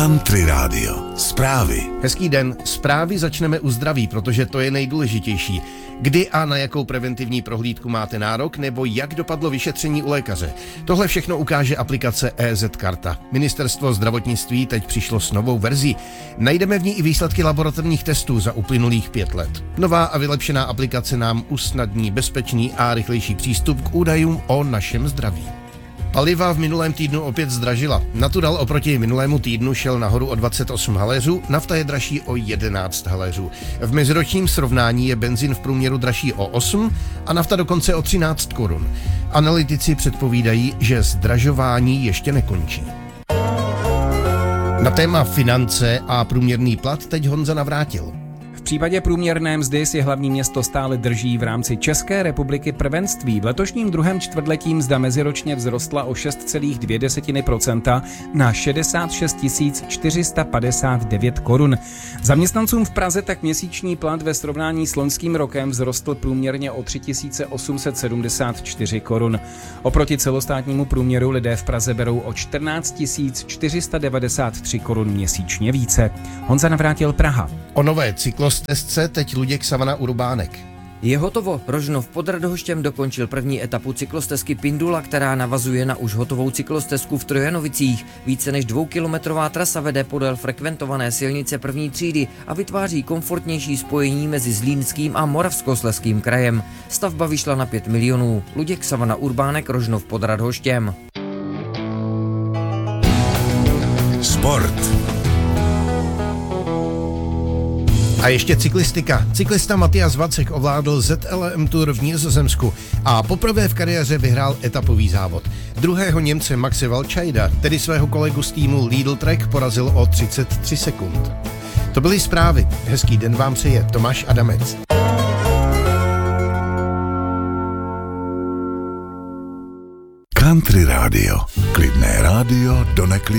Country Radio. Zprávy. Hezký den. Zprávy začneme u zdraví, protože to je nejdůležitější. Kdy a na jakou preventivní prohlídku máte nárok, nebo jak dopadlo vyšetření u lékaře. Tohle všechno ukáže aplikace EZ Karta. Ministerstvo zdravotnictví teď přišlo s novou verzí. Najdeme v ní i výsledky laboratorních testů za uplynulých 5 let. Nová a vylepšená aplikace nám usnadní bezpečný a rychlejší přístup k údajům o našem zdraví. Paliva v minulém týdnu opět zdražila. Natural oproti minulému týdnu šel nahoru o 28 haléřů, nafta je dražší o 11 haléřů. V meziročním srovnání je benzín v průměru dražší o 8 a nafta dokonce o 13 korun. Analytici předpovídají, že zdražování ještě nekončí. Na téma finance a průměrný plat teď Honza Navrátil. V případě průměrné mzdy si hlavní město stále drží v rámci České republiky prvenství. V letošním druhém čtvrtletí mzda meziročně vzrostla o 6,2% na 66 459 korun. Zaměstnancům v Praze tak měsíční plat ve srovnání s loňským rokem vzrostl průměrně o 3 874 korun. Oproti celostátnímu průměru lidé v Praze berou o 14 493 korun měsíčně více. Honza Navrátil, Praha. O nové cyklostezce teď Luděk Savana Urbánek. Je hotovo. Rožnov pod Radhoštěm dokončil první etapu cyklostezky Pindula, která navazuje na už hotovou cyklostezku v Trojanovicích. Více než 2kilometrová trasa vede podél frekventované silnice první třídy a vytváří komfortnější spojení mezi Zlínským a Moravskoslezským krajem. Stavba vyšla na 5 milionů. Luděk Savana Urbánek, Rožnov pod Radhoštěm. Sport. A ještě cyklistika. Cyklista Matthias Vacek ovládl ZLM Tour v Nizozemsku a poprvé v kariéře vyhrál etapový závod. Druhého Němce Maxe Waltscheida, tedy svého kolegu z týmu Lidl Trek, porazil o 33 sekund. To byly zprávy. Hezký den vám přeje Tomáš Adamec. Country Radio. Klidné rádio do neklidné.